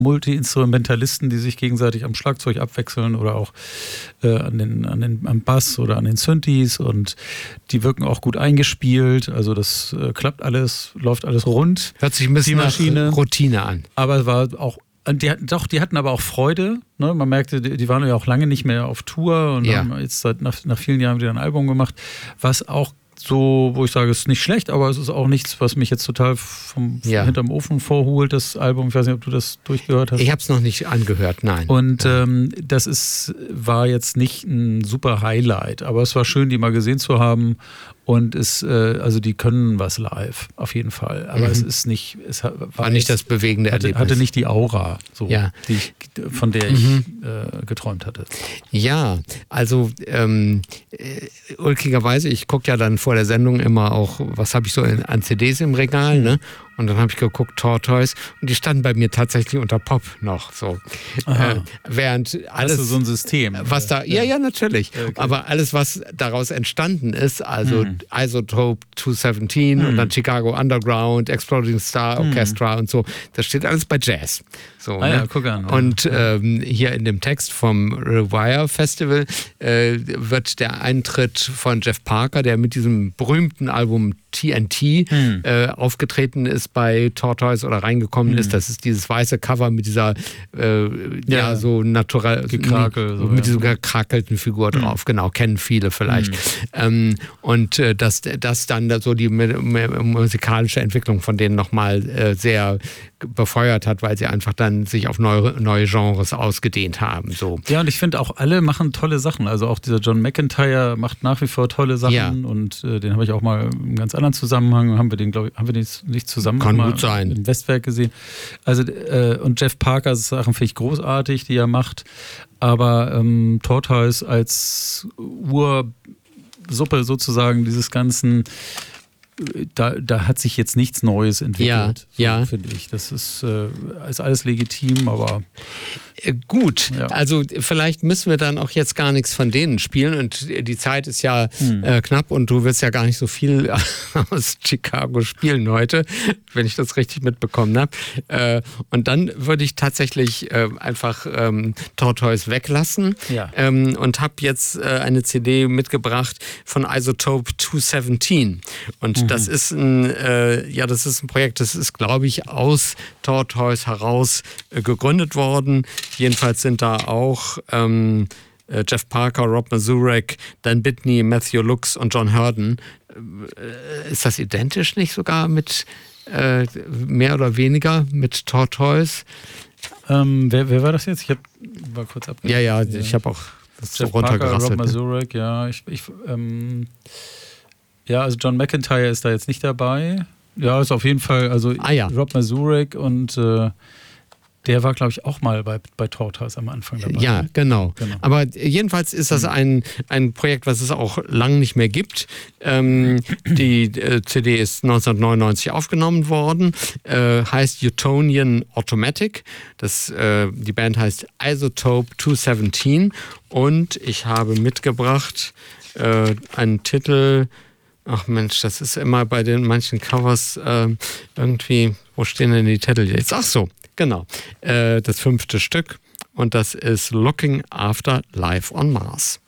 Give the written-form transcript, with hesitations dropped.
Multi-Instrumentalisten, die sich gegenseitig am Schlagzeug abwechseln oder auch am Bass oder an den Synthes, und die wirken auch gut eingespielt. Also das klappt alles, läuft alles rund. Hört sich ein bisschen nach Routine an. Aber es war auch, die hatten aber auch Freude. Ne? Man merkte, die waren ja auch lange nicht mehr auf Tour und haben jetzt nach vielen Jahren wieder ein Album gemacht, was auch so, wo ich sage, es ist nicht schlecht, aber es ist auch nichts, was mich jetzt total hinterm Ofen vorholt, das Album. Ich weiß nicht, ob du das durchgehört hast. Ich habe es noch nicht angehört, nein. Und war jetzt nicht ein super Highlight, aber es war schön, die mal gesehen zu haben. Und also die können was live, auf jeden Fall. Aber es ist nicht, war nicht das bewegende Erlebnis. Hatte nicht die Aura, von der ich geträumt hatte. Ja, also ulkigerweise, ich gucke ja dann vor der Sendung immer auch, was habe ich so an CDs im Regal, ne? Und dann habe ich geguckt, Tortoise, und die standen bei mir tatsächlich unter Pop noch so. Während alles. Hast du so ein System? Was da, ja, natürlich. Okay. Aber alles, was daraus entstanden ist, also Isotope 217 und dann Chicago Underground, Exploding Star Orchestra und so, das steht alles bei Jazz. So, ne? Guck an. Und hier in dem Text vom Rewire Festival wird der Eintritt von Jeff Parker, der mit diesem berühmten Album TNT aufgetreten ist bei Tortoise oder reingekommen ist. Das ist dieses weiße Cover mit dieser so natural mit dieser gekrakelten Figur drauf. Genau, kennen viele vielleicht. Und dass dann so die musikalische Entwicklung von denen nochmal sehr befeuert hat, weil sie einfach dann sich auf neue Genres ausgedehnt haben. So. Ja, und ich finde auch, alle machen tolle Sachen. Also auch dieser John McEntire macht nach wie vor tolle Sachen und den habe ich auch mal im ganz anderen Zusammenhang, haben wir den nicht zusammen Kann mal gut sein. im Westwerk gesehen. Also und Jeff Parkers Sachen finde ich großartig, die er macht. Aber Tortoise als Ursuppe sozusagen dieses ganzen, da hat sich jetzt nichts Neues entwickelt, finde ich. Das ist alles legitim, aber gut. Ja. Also vielleicht müssen wir dann auch jetzt gar nichts von denen spielen, und die Zeit ist ja knapp und du wirst ja gar nicht so viel aus Chicago spielen heute, wenn ich das richtig mitbekommen habe. Und dann würde ich tatsächlich einfach Tortoise weglassen und habe jetzt eine CD mitgebracht von Isotope 217. Und das ist ein Projekt, das ist, glaube ich, aus Tortoise heraus gegründet worden. Jedenfalls sind da auch Jeff Parker, Rob Mazurek, Dan Bitney, Matthew Lux und John Hurden. Ist das identisch nicht sogar mit mehr oder weniger mit Tortoise? Wer war das jetzt? Ich war kurz abgeschlossen. Ja, ich habe auch das so Jeff Parker, runtergerasselt. Rob Mazurek, also John McEntire ist da jetzt nicht dabei. Ja, ist auf jeden Fall, also Rob Mazurek, und der war, glaube ich, auch mal bei Tortoise am Anfang dabei. Ja, genau. Aber jedenfalls ist das ein Projekt, was es auch lang nicht mehr gibt. Die CD ist 1999 aufgenommen worden, heißt Utonian Automatic. Die Band heißt Isotope 217, und ich habe mitgebracht einen Titel. Ach Mensch, das ist immer bei den manchen Covers irgendwie, wo stehen denn die Titel jetzt? Ach so, genau. Das 5. Stück, und das ist Looking After Life on Mars.